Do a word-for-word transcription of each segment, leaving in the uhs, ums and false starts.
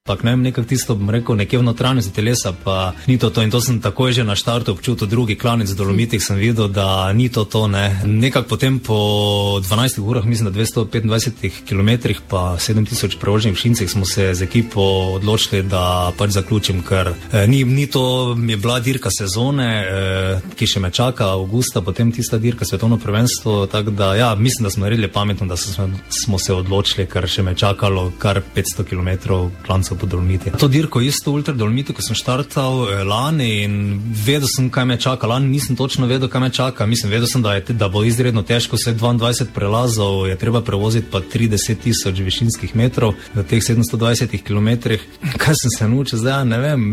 Pak ne vem, nekako tisto, bom rekel, nekje v notranjosti telesa, pa ni to to. In to sem takoj že na štartu občutil, drugi klanec v Dolomitih sem videl, da ni to to, ne. Nekako potem po dvanajstih urah, mislim, da dvesto petindvajsetih kilometrih pa sedem tisoč prevoženih v Šincih smo se z ekipo odločili, da pač zaključim, ker eh, ni, ni to, je bila dirka sezone, eh, ki še me čaka avgusta, potem tista dirka svetovno prvenstvo, tako da ja, mislim, da smo naredili pametno, da smo, smo se odločili, ker še me čakalo kar petsto kilometrov klancev po Dolomiti. To dirko isto Ultra Dolomiti, ko sem štartal eh, lani in vedel sem, kaj me čaka. Lani nisem točno vedel, kaj me čaka. Mislim, vedel sem, da, je, da bo izredno težko, vse dvaindvajset prelazov je treba prevoziti pa trideset tisoč višinskih metrov v teh sedemsto dvajsetih kilometrih. Kaj sem se naučil zdaj, ne vem.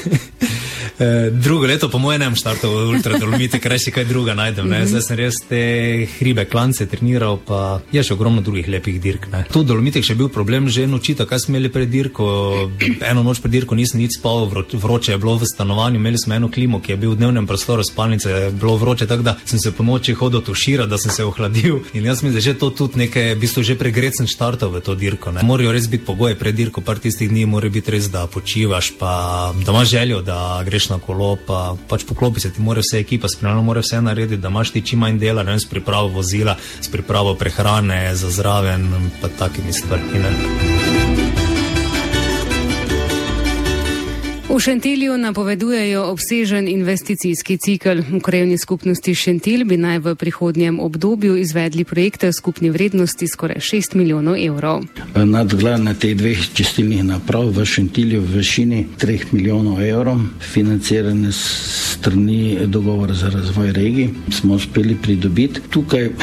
Drugo leto po moje ne bom štartal v Ultra Dolomiti, ker še kaj druga najdem. Ne? Zdaj sem res te hribe, klance treniral, pa je še ogromno drugih lepih dirk. Ne? Tu v Dolomitih še bil problem že nočita, kaj smo imeli pred dirko. Eno noč pred dirko nisem nič spal, vroče je bilo v stanovanju, imeli smo eno klimo, ki je bil v dnevnem prostoru spalnice, je bilo vroče, tako da sem se po noči hodil tuširati, da sem se ohladil. In jaz mislim, da že to tudi nekaj, v bistvu že pregret sem štartal v to dirko. Ne? Morajo res biti pogoje pred dirko, par tistih dni mora biti res, da počivaš, pa da imaš željo, da greš na kolo, pa pač poklopi se, ti mora vse ekipa, spremljeno mora vse narediti, da imaš ti čim manj dela, ne vem, s pripravo vozila, s pripravo prehrane za zraven, pa takimi stvarmi, ne. V Šentilju napovedujejo obsežen investicijski cikel. V krajevni skupnosti Šentilj bi naj v prihodnjem obdobju izvedli projekte v skupni vrednosti skoraj šest milijonov evrov. Nadgradnja teh dveh čistilnih naprav v Šentilju v višini treh milijonov evrov, financirane strani dogovora za razvoj regij, smo uspeli pridobiti. Tukaj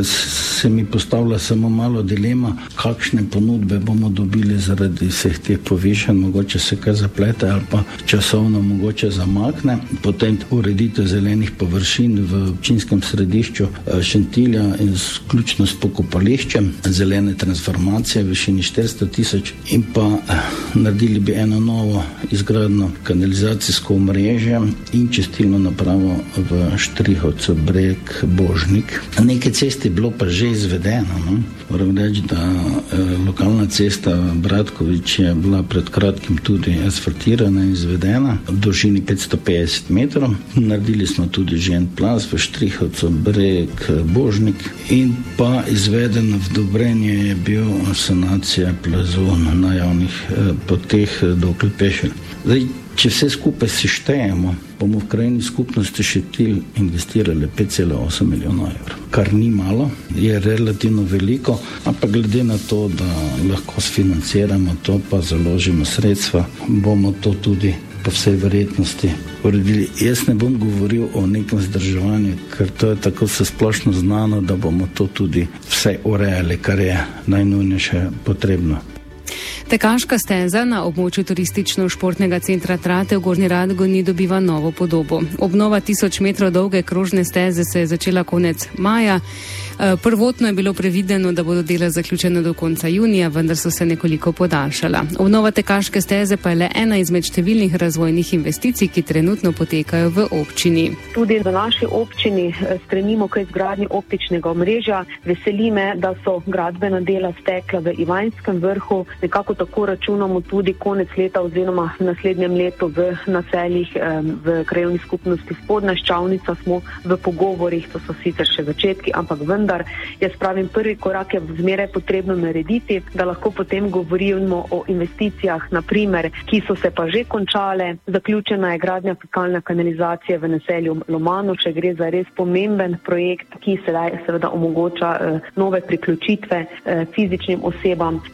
se mi postavlja samo malo dilema, kakšne ponudbe bomo dobili zaradi vseh teh povišanj, mogoče se kaj zaplete ali pa časovno mogoče zamakne. Potem ureditev zelenih površin v občinskem središču Šentilja in vključno s pokopališčem, zelene transformacije v višini štiristo tisoč in pa naredili bi eno novo izgradno kanalizacijsko omrežje in čistilno napravo v Štrihovcu, Breg, Božnik. Nekaj cest je bilo pa že izvedeno. No? Moram reči, da eh, lokalna cesta Bratkovič je bila pred kratkim tudi asfaltirana in izvedena v dolžini petsto petdeset metrov. Naredili smo tudi že en plaz v Štrihovcu, Breg, Božnik in pa izvedeno vdobrenje je bil sanacija plazu na javnih eh, poteh do Klepešelj. Zdaj, če vse skupaj seštejemo, bomo v krajni skupnosti Šentilj investirali pet cela osem milijonov evrov. Kar ni malo, je relativno veliko, ampak glede na to, da lahko sfinanciramo to, pa založimo sredstva, bomo to tudi po vsej verjetnosti uredili. Jaz ne bom govoril o nekem vzdrževanju, ker to je tako vse splošno znano, da bomo to tudi vse urejali, kar je najnujnejše potrebno. Tekaška steza na območju turistično-športnega centra Trate v Gornji Radgoni dobiva novo podobo. Obnova tisoč metrov dolge krožne steze se je začela konec maja. Prvotno je bilo prevideno, da bodo dela zaključena do konca junija, vendar so se nekoliko podaljšala. Obnova tekaške steze pa je le ena izmed številnih razvojnih investicij, ki trenutno potekajo v občini. Tudi v naši občini stremimo k izgradnji optičnega omrežja. Veseli me, da so gradbena dela stekla v Ivanjskem Vrhu. Nekako tako računamo tudi konec leta oziroma v naslednjem letu v naseljih v krajevni skupnosti Spodnja Ščavnica smo v pogovorih, to so sicer še začetki, ampak vendar jaz pravim, prvi korak je zmeraj potrebno narediti, da lahko potem govorimo o investicijah, na primer, ki so se pa že končale. Zaključena je gradnja fekalne kanalizacije v naselju Lomanovče, gre za res pomemben projekt, ki sedaj seveda omogoča eh, nove priključitve eh, fizičnim osebam.